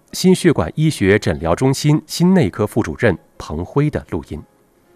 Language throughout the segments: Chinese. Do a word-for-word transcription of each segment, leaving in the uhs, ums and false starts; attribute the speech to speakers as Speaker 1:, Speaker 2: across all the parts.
Speaker 1: 心血管医学诊疗中心心内科副主任彭辉的录音。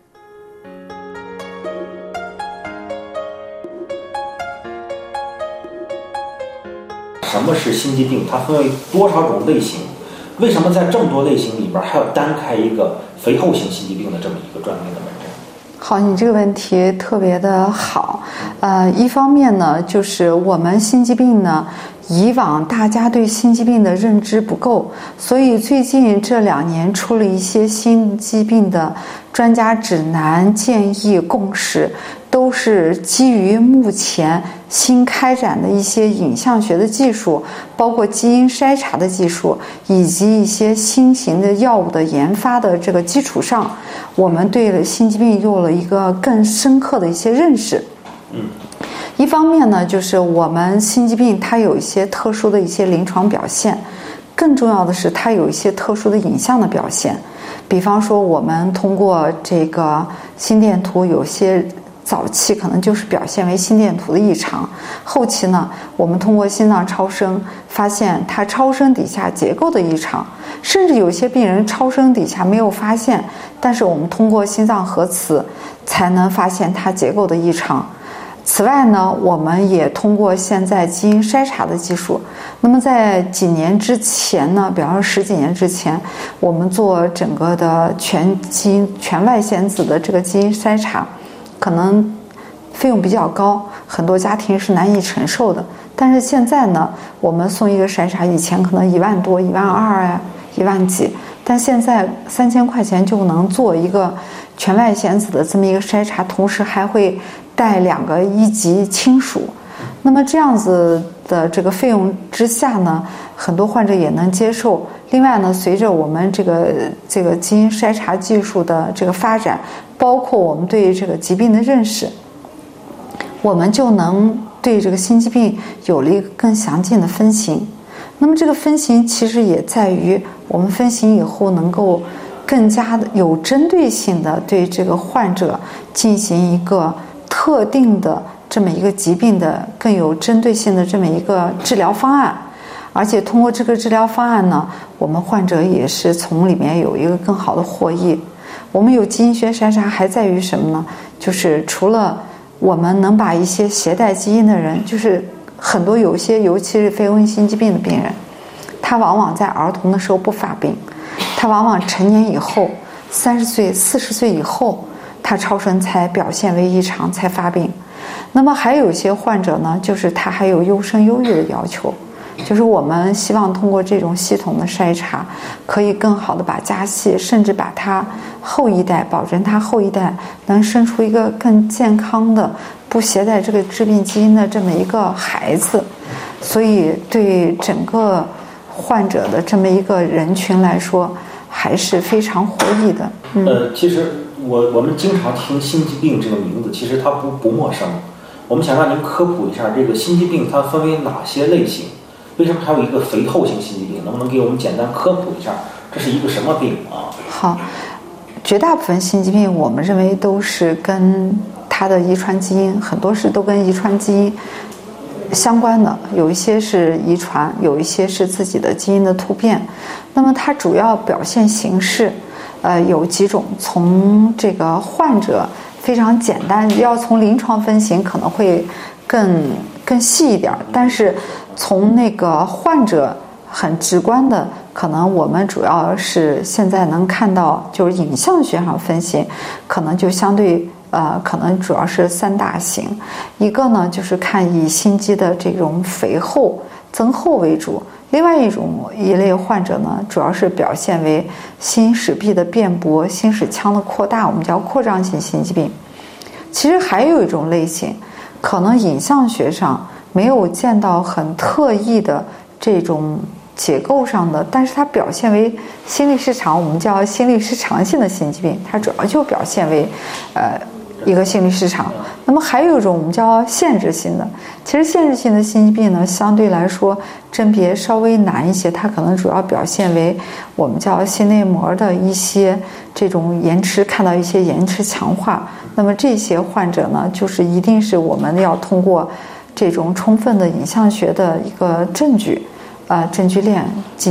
Speaker 2: 什么是心肌病？它分为多少种类型？为什么在这么多类型里边还要单开一个肥厚型心肌病的这么一个专门的门诊？
Speaker 3: 好，你这个问题特别的好。呃，一方面呢，就是我们心肌病呢，以往大家对心肌病的认知不够，所以最近这两年出了一些心肌病的专家指南、建议、共识，都是基于目前新开展的一些影像学的技术，包括基因筛查的技术，以及一些新型的药物的研发的这个基础上，我们对了心肌病有了一个更深刻的一些认识。
Speaker 2: 嗯，
Speaker 3: 一方面呢，就是我们心肌病它有一些特殊的一些临床表现，更重要的是它有一些特殊的影像的表现。比方说，我们通过这个心电图，有些早期可能就是表现为心电图的异常，后期呢，我们通过心脏超声发现它超声底下结构的异常，甚至有些病人超声底下没有发现，但是我们通过心脏核磁才能发现它结构的异常。此外呢，我们也通过现在基因筛查的技术，那么在几年之前呢，比方说十几年之前，我们做整个的全基因全外显子的这个基因筛查，可能费用比较高，很多家庭是难以承受的。但是现在呢，我们送一个筛查，以前可能一万多、一万二啊、一万几，但现在三千块钱就能做一个全外显子的这么一个筛查，同时还会带两个一级亲属。那么这样子的这个费用之下呢，很多患者也能接受。另外呢，随着我们这个这个基因筛查技术的这个发展，包括我们对这个疾病的认识，我们就能对这个心肌病有了一个更详尽的分型。那么这个分型其实也在于我们分型以后能够更加的有针对性的对这个患者进行一个特定的这么一个疾病的更有针对性的这么一个治疗方案。而且通过这个治疗方案呢，我们患者也是从里面有一个更好的获益。我们有基因学筛查还在于什么呢？就是除了我们能把一些携带基因的人，就是很多有些尤其是非欧型心肌病的病人，他往往在儿童的时候不发病，他往往成年以后三十岁四十岁以后，他超声才表现为异常才发病。那么还有一些患者呢，就是他还有优生优育的要求，就是我们希望通过这种系统的筛查，可以更好的把家系，甚至把他后一代，保证他后一代能生出一个更健康的不携带这个致病基因的这么一个孩子。所以对整个患者的这么一个人群来说还是非常获益的。
Speaker 2: 嗯、呃，其实我我们经常听心肌病这个名字，其实它不不陌生。我们想让您科普一下这个心肌病它分为哪些类型，为什么还有一个肥厚型心肌病？能不能给我们简单科普一下，这是一个什么病啊？
Speaker 3: 好，绝大部分心肌病我们认为都是跟它的遗传基因，很多是都跟遗传基因相关的，有一些是遗传，有一些是自己的基因的突变。那么它主要表现形式呃，有几种，从这个患者非常简单，要从临床分型可能会更更细一点，但是从那个患者很直观的，可能我们主要是现在能看到，就是影像学上分型，可能就相对呃，可能主要是三大型。一个呢，就是看以心肌的这种肥厚增厚为主。另外一种一类患者呢，主要是表现为心室壁的变薄、心室腔的扩大，我们叫扩张性心肌病。其实还有一种类型，可能影像学上没有见到很特异的这种结构上的，但是它表现为心律失常，我们叫心律失常性的心肌病，它主要就表现为呃一个心律失常。那么还有一种我们叫限制性的，其实限制性的心肌病呢，相对来说甄别稍微难一些，它可能主要表现为我们叫心内膜的一些这种延迟，看到一些延迟强化。那么这些患者呢，就是一定是我们要通过这种充分的影像学的一个证据，呃，证据链进